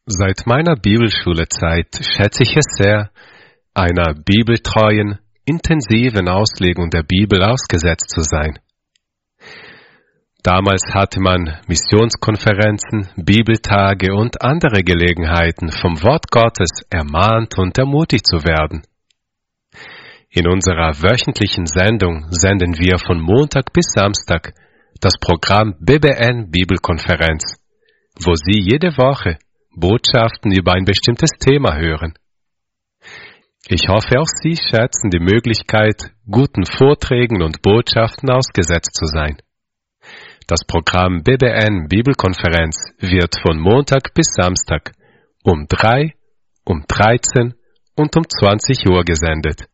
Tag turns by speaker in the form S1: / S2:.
S1: Seit meiner Bibelschulezeit schätze ich es sehr, einer bibeltreuen, intensiven Auslegung der Bibel ausgesetzt zu sein. Damals hatte man Missionskonferenzen, Bibeltage und andere Gelegenheiten, vom Wort Gottes ermahnt und ermutigt zu werden. In unserer wöchentlichen Sendung senden wir von Montag bis Samstag das Programm BBN Bibelkonferenz, wo Sie jede Woche Botschaften über ein bestimmtes Thema hören. Ich hoffe, auch Sie schätzen die Möglichkeit, guten Vorträgen und Botschaften ausgesetzt zu sein. Das Programm BBN Bibelkonferenz wird von Montag bis Samstag um 3, um 13 und um 20 Uhr gesendet.